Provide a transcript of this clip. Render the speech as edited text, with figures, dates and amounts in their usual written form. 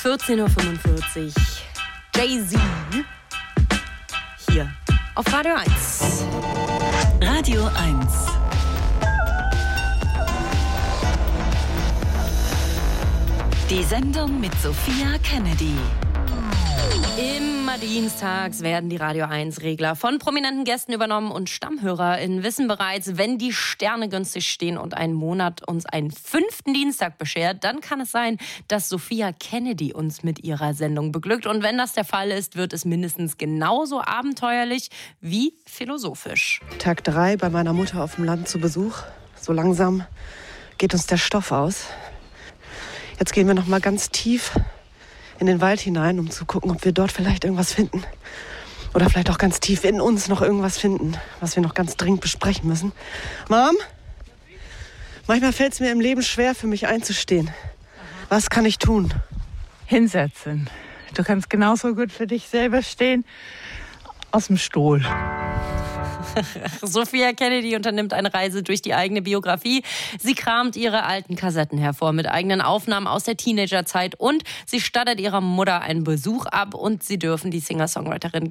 14.45 Uhr. Jay-Z. Hier auf Radio 1. Radio 1. Die Sendung mit Sophia Kennedy. Immer dienstags werden die Radio 1-Regler von prominenten Gästen übernommen und StammhörerInnen wissen bereits, wenn die Sterne günstig stehen und ein Monat uns einen 5. Dienstag beschert, dann kann es sein, dass Sophia Kennedy uns mit ihrer Sendung beglückt. Und wenn das der Fall ist, wird es mindestens genauso abenteuerlich wie philosophisch. Tag 3 bei meiner Mutter auf dem Land zu Besuch. So langsam geht uns der Stoff aus. Jetzt gehen wir noch mal ganz tief in den Wald hinein, um zu gucken, ob wir dort vielleicht irgendwas finden. Oder vielleicht auch ganz tief in uns noch irgendwas finden, was wir noch ganz dringend besprechen müssen. Mom, manchmal fällt es mir im Leben schwer, für mich einzustehen. Was kann ich tun? Hinsetzen. Du kannst genauso gut für dich selber stehen, aus dem Stuhl. Sophia Kennedy unternimmt eine Reise durch die eigene Biografie. Sie kramt ihre alten Kassetten hervor mit eigenen Aufnahmen aus der Teenagerzeit und sie stattet ihrer Mutter einen Besuch ab und sie dürfen die Singer-Songwriterin